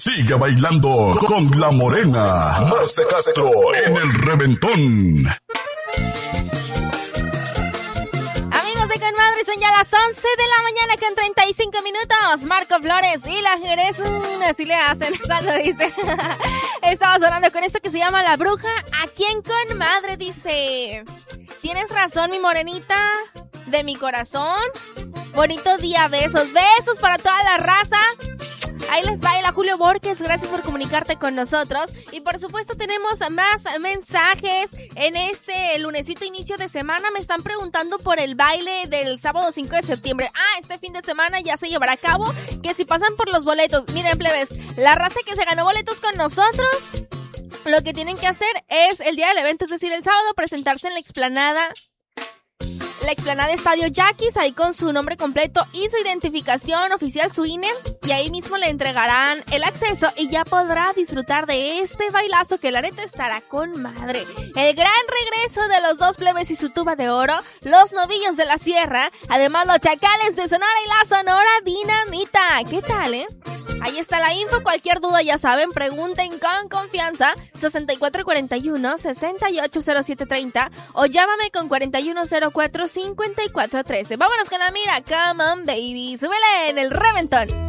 Sigue bailando con la morena Marce Castro en el Reventón. Amigos de Con Madre, son ya las 11 de la mañana con 35 minutos. Marco Flores y la Jerez, así le hacen cuando dice. Estamos hablando con esto que se llama La Bruja. Aquí en Con Madre dice: tienes razón, mi morenita de mi corazón. Bonito día, besos para toda la raza. Ahí les baila Julio Borges, gracias por comunicarte con nosotros. Y por supuesto tenemos más mensajes en este lunesito inicio de semana. Me están preguntando por el baile del sábado 5 de septiembre. Este fin de semana ya se llevará a cabo. Que si pasan por los boletos, miren plebes, la raza que se ganó boletos con nosotros, lo que tienen que hacer es el día del evento, es decir, el sábado, presentarse en la explanada Estadio Yaquis, ahí con su nombre completo y su identificación oficial, su INE, y ahí mismo le entregarán el acceso y ya podrá disfrutar de este bailazo que la neta estará con madre. El gran regreso de los dos plebes y su tuba de oro, los novillos de la sierra, además los chacales de Sonora y la Sonora Dinamita. ¿Qué tal, Ahí está la info, cualquier duda ya saben, pregunten con confianza, 6441-680730 o llámame con 4104-5413. Vámonos con la mira, come on baby, súbele en el Reventón.